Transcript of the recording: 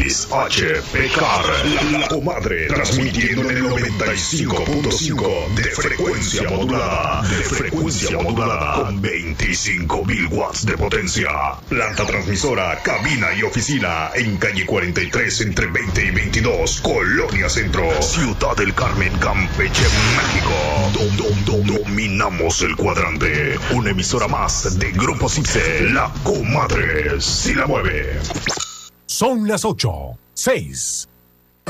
Luis H. Pecar, la comadre, transmitiendo en el 95.5 de frecuencia modulada, con 25.000 watts de potencia. Planta transmisora, cabina y oficina en calle 43 entre 20 y 22, Colonia Centro, Ciudad del Carmen, Campeche, México. Dominamos el cuadrante. Una emisora más de Grupo Cipse, la comadre si la mueve. Son las 8:06.